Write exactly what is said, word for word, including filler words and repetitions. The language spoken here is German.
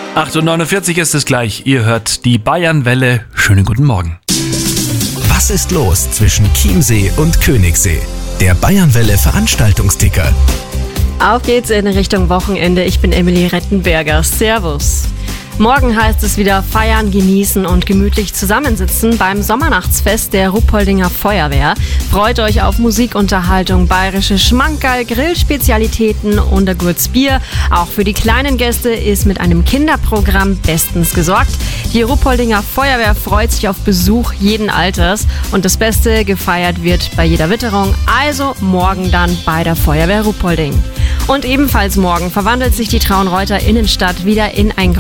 acht Uhr neunundvierzig ist es gleich. Ihr hört die Bayernwelle. Schönen guten Morgen. Was ist los zwischen Chiemsee und Königssee? Der Bayernwelle Veranstaltungsticker. Auf geht's in Richtung Wochenende. Ich bin Emily Rettenberger. Servus. Morgen heißt es wieder feiern, genießen und gemütlich zusammensitzen beim Sommernachtsfest der Ruppoldinger Feuerwehr. Freut euch auf Musikunterhaltung, bayerische Schmankerl, Grillspezialitäten und ein gutes Bier. Auch für die kleinen Gäste ist mit einem Kinderprogramm bestens gesorgt. Die Ruppoldinger Feuerwehr freut sich auf Besuch jeden Alters und das Beste gefeiert wird bei jeder Witterung. Also morgen dann bei der Feuerwehr Ruppolding. Und ebenfalls morgen verwandelt sich die Traunreuther Innenstadt wieder in ein